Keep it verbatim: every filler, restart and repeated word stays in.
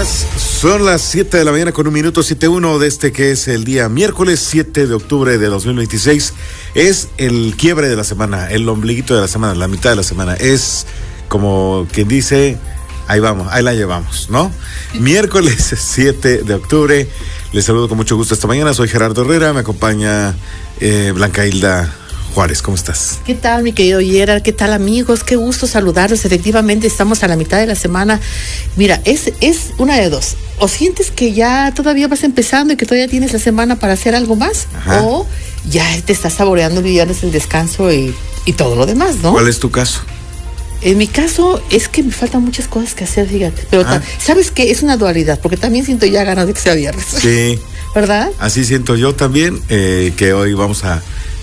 días, son las siete de la mañana con un minuto, siete uno de este que es el día miércoles siete de octubre de dos mil veintiséis. Es el quiebre de la semana, el ombliguito de la semana, la mitad de la semana. Es como quien dice, ahí vamos, ahí la llevamos, ¿no? Miércoles siete de octubre, les saludo con mucho gusto esta mañana, soy Gerardo Herrera, me acompaña eh, Blanca Hilda Juárez. ¿Cómo estás? ¿Qué tal, mi querido Gerard? ¿Qué tal, amigos? Qué gusto saludarlos. Efectivamente, estamos a la mitad de la semana. Mira, es, es una de dos. O sientes que ya todavía vas empezando y que todavía tienes la semana para hacer algo más, Ajá. O ya te estás saboreando el viernes, el descanso y, y todo lo demás, ¿no? ¿Cuál es tu caso? En mi caso es que me faltan muchas cosas que hacer, fíjate. Pero Ah. ta- ¿sabes qué? Es una dualidad, porque también siento ya ganas de que sea viernes. Sí. ¿Verdad? Así siento yo también, eh, que hoy vamos a